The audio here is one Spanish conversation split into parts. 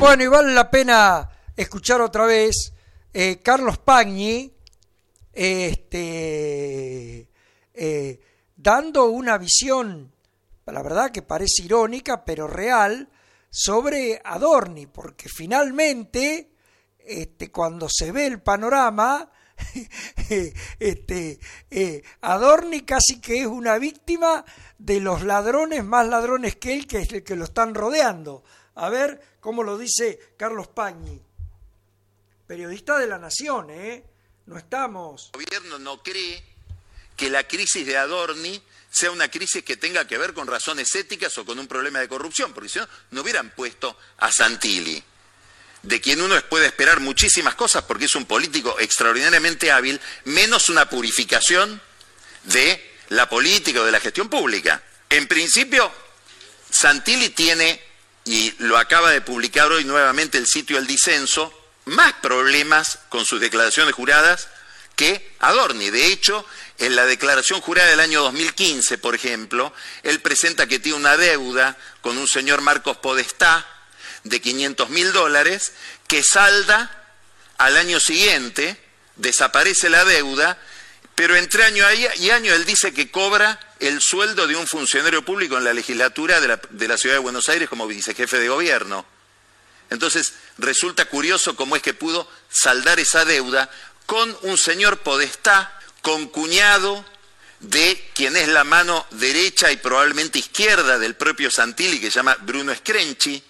Bueno, y vale la pena escuchar otra vez Carlos Pagni dando una visión, la verdad que parece irónica, pero real, sobre Adorni, porque finalmente, cuando se ve el panorama, Adorni casi que es una víctima de los ladrones, más ladrones que él, que es el que lo están rodeando. A ver cómo lo dice Carlos Pagni, periodista de La Nación, no estamos... El gobierno no cree que la crisis de Adorni sea una crisis que tenga que ver con razones éticas o con un problema de corrupción, porque si no, no hubieran puesto a Santilli, de quien uno puede esperar muchísimas cosas porque es un político extraordinariamente hábil, menos una purificación de la política o de la gestión pública. En principio, Santilli tiene, y lo acaba de publicar hoy nuevamente el sitio El Disenso, más problemas con sus declaraciones juradas que Adorni. De hecho, en la declaración jurada del año 2015, por ejemplo, él presenta que tiene una deuda con un señor Marcos Podestá de $500.000 que salda al año siguiente, desaparece la deuda, pero entre año y año él dice que cobra el sueldo de un funcionario público en la legislatura de la Ciudad de Buenos Aires como vicejefe de gobierno. Entonces resulta curioso cómo es que pudo saldar esa deuda con un señor Podestá, concuñado de quien es la mano derecha y probablemente izquierda del propio Santilli, que se llama Bruno Screnchi,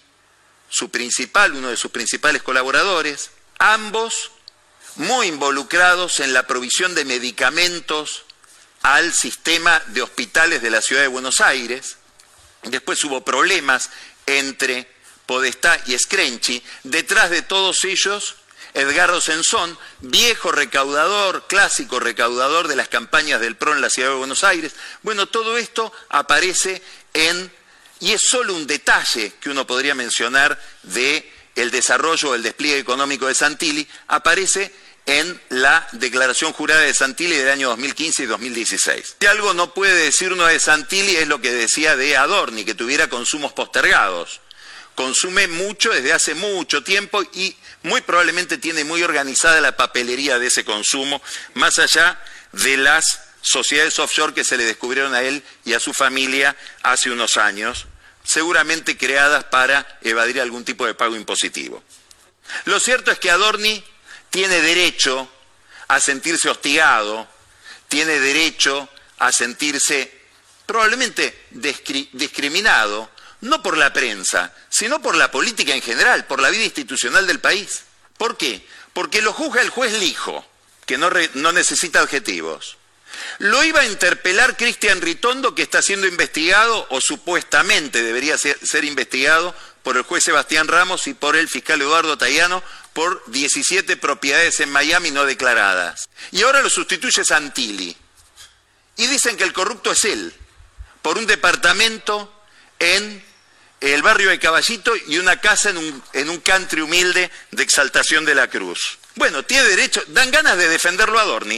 uno de sus principales colaboradores, ambos muy involucrados en la provisión de medicamentos al sistema de hospitales de la Ciudad de Buenos Aires. Después hubo problemas entre Podestá y Screnchi. Detrás de todos ellos, Edgardo Sensón, viejo recaudador, clásico recaudador de las campañas del PRO en la Ciudad de Buenos Aires. Bueno, todo esto aparece y es solo un detalle que uno podría mencionar de el desarrollo o el despliegue económico de Santilli, aparece en la declaración jurada de Santilli del año 2015 y 2016. Si algo no puede decir uno de Santilli es lo que decía de Adorni, que tuviera consumos postergados. Consume mucho desde hace mucho tiempo y muy probablemente tiene muy organizada la papelería de ese consumo, más allá de las sociedades offshore que se le descubrieron a él y a su familia hace unos años, seguramente creadas para evadir algún tipo de pago impositivo. Lo cierto es que Adorni tiene derecho a sentirse hostigado, tiene derecho a sentirse probablemente discriminado, no por la prensa, sino por la política en general, por la vida institucional del país. ¿Por qué? Porque lo juzga el juez Lijo, que no necesita adjetivos. Lo iba a interpelar Cristian Ritondo, que está siendo investigado, o supuestamente debería ser investigado, por el juez Sebastián Ramos y por el fiscal Eduardo Tayano, por 17 propiedades en Miami no declaradas. Y ahora lo sustituye Santilli. Y dicen que el corrupto es él, por un departamento en el barrio de Caballito y una casa en un country humilde de Exaltación de la Cruz. Bueno, tiene derecho, dan ganas de defenderlo a Adorni.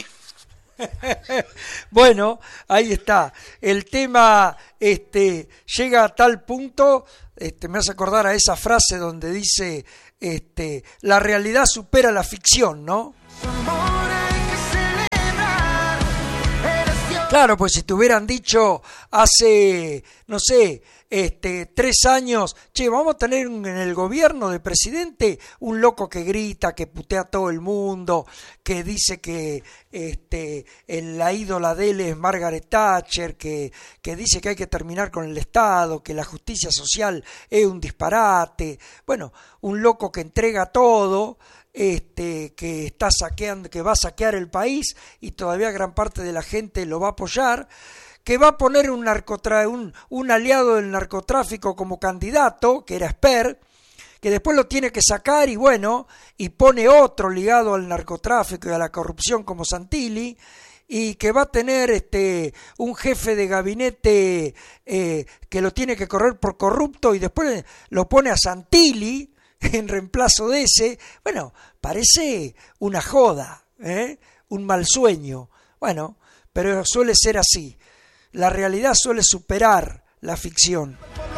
Bueno, ahí está. El tema llega a tal punto, me hace acordar a esa frase donde dice, la realidad supera la ficción, ¿no? Claro, pues si te hubieran dicho hace, no sé, 3 años, che, vamos a tener en el gobierno de presidente un loco que grita, que putea a todo el mundo, que dice que la ídola de él es Margaret Thatcher, que dice que hay que terminar con el Estado, que la justicia social es un disparate. Bueno, un loco que entrega todo, que está saqueando, que va a saquear el país y todavía gran parte de la gente lo va a apoyar, que va a poner un aliado del narcotráfico como candidato, que era Esper, que después lo tiene que sacar y bueno, y pone otro ligado al narcotráfico y a la corrupción como Santilli, y que va a tener un jefe de gabinete que lo tiene que correr por corrupto y después lo pone a Santilli en reemplazo de ese. Bueno, parece una joda, un mal sueño. Bueno, pero suele ser así. La realidad suele superar la ficción.